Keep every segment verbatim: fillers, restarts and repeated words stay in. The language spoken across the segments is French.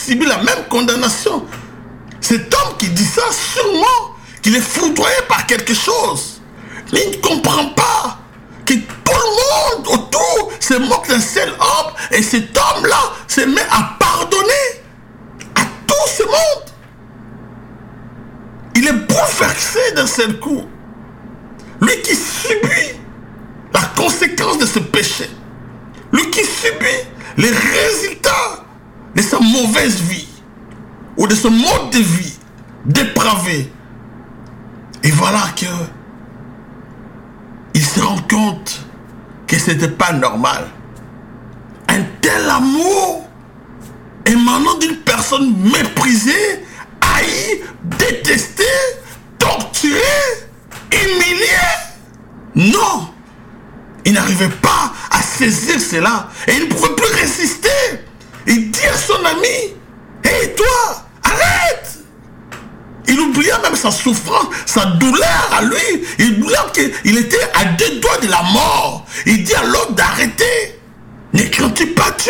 subit la même condamnation. Cet homme qui dit ça, sûrement qu'il est foudroyé par quelque chose. Mais il ne comprend pas que tout le monde autour se moque d'un seul homme et cet homme-là se met à pardonner à tout ce monde. Il est bouleversé d'un seul coup. Lui qui subit la conséquence de ce péché. Lui qui subit les résultats de sa mauvaise vie ou de ce mode de vie dépravé. Et voilà que il se rend compte que ce n'était pas normal. Un tel amour émanant d'une personne méprisée, haïe, détestée, torturée, humiliée. Non, il n'arrivait pas à saisir cela et il ne pouvait plus résister. Il dit à son ami, « Hé toi, arrête !» Il oublia même sa souffrance, sa douleur à lui. Il oublia qu'il était à deux doigts de la mort. Il dit à l'autre d'arrêter. « Ne crains-tu pas Dieu ?»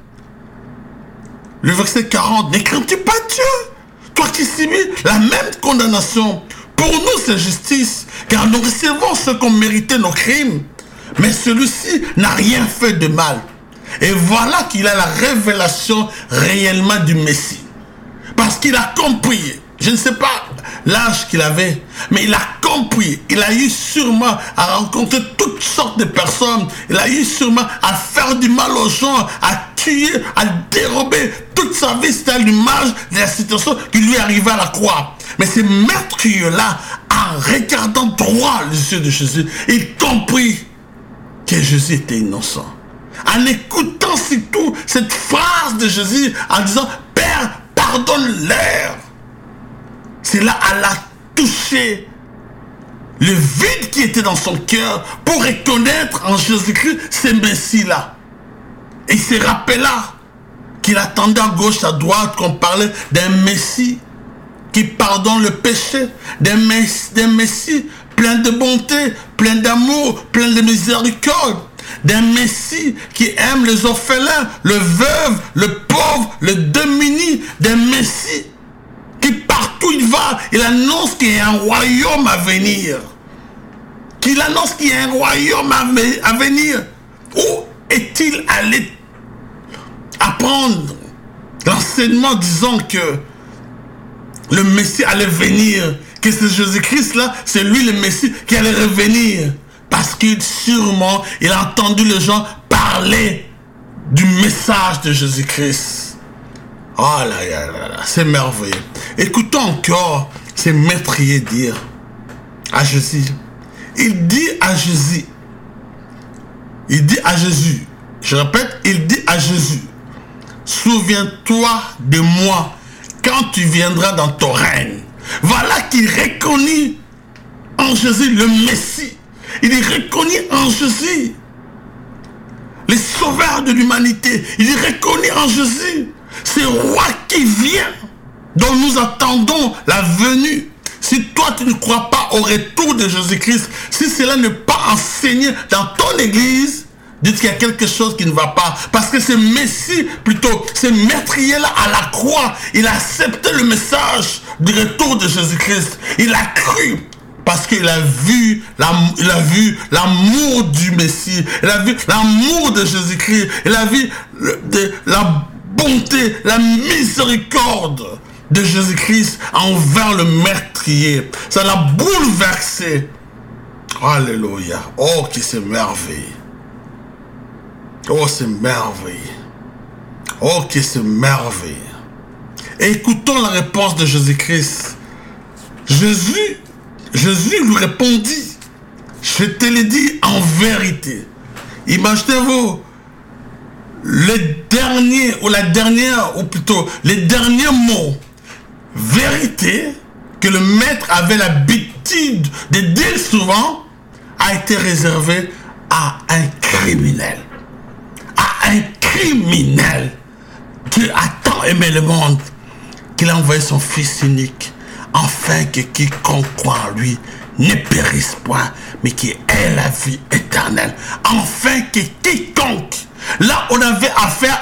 Le verset quarante, « Ne crains-tu pas Dieu, toi qui subis la même condamnation. Pour nous c'est justice, car nous recevons ce qu'ont mérité nos crimes. Mais celui-ci n'a rien fait de mal. » Et voilà qu'il a la révélation réellement du Messie. Parce qu'il a compris. Je ne sais pas l'âge qu'il avait, mais il a compris. Il a eu sûrement à rencontrer toutes sortes de personnes. Il a eu sûrement à faire du mal aux gens, à tuer, à dérober. Toute sa vie, c'était à l'image de la situation qui lui arrivait à la croix. Mais ce meurtrier-là, en regardant droit les yeux de Jésus, il comprit que Jésus était innocent. En écoutant surtout cette phrase de Jésus, en disant « Père, pardonne-leur ». C'est là qu'elle a touché le vide qui était dans son cœur pour reconnaître en Jésus-Christ ce Messie-là. Et il se rappela qu'il attendait à gauche, à droite, qu'on parlait d'un Messie qui pardonne le péché, d'un Messie, d'un Messie plein de bonté, plein d'amour, plein de miséricorde, d'un Messie qui aime les orphelins, le veuve, le pauvre, le démuni, d'un Messie qui partout il va, il annonce qu'il y a un royaume à venir. Qu'il annonce qu'il y a un royaume à venir. Où est-il allé apprendre l'enseignement disant que le Messie allait venir, que c'est Jésus-Christ là, c'est lui le Messie qui allait revenir. Parce qu'il sûrement, il a entendu les gens parler du message de Jésus-Christ. Oh là là là là, c'est merveilleux. Écoutons encore ces meurtriers dire à Jésus. Il dit à Jésus. Il dit à Jésus. Je répète, il dit à Jésus. Souviens-toi de moi quand tu viendras dans ton règne. Voilà qu'il reconnut en Jésus le Messie. Il est reconnu en Jésus le sauveur de l'humanité. Il est reconnu en Jésus ce roi qui vient, dont nous attendons la venue. Si toi tu ne crois pas au retour de Jésus-Christ, si cela n'est pas enseigné dans ton église, dites qu'il y a quelque chose qui ne va pas. Parce que ce Messie, plutôt, ce meurtrier-là à la croix, il a accepté le message du retour de Jésus-Christ. Il a cru. Parce qu'il a vu il a vu l'amour du Messie. Il a vu l'amour de Jésus-Christ. Il a vu le, de, la bonté, la miséricorde de Jésus-Christ envers le meurtrier. Ça l'a bouleversé. Alléluia. Oh, que c'est merveilleux. Oh, c'est merveilleux. Oh, que c'est merveilleux. Écoutons la réponse de Jésus-Christ. Jésus Jésus lui répondit, je te le dis en vérité. Imaginez-vous, le dernier, ou la dernière, ou plutôt, les derniers mots, vérité, que le maître avait l'habitude de dire souvent, a été réservé à un criminel. À un criminel. Dieu a tant aimé le monde qu'il a envoyé son Fils unique, afin que quiconque croit en lui ne périsse point, mais qui ait la vie éternelle. Afin que quiconque, là on avait affaire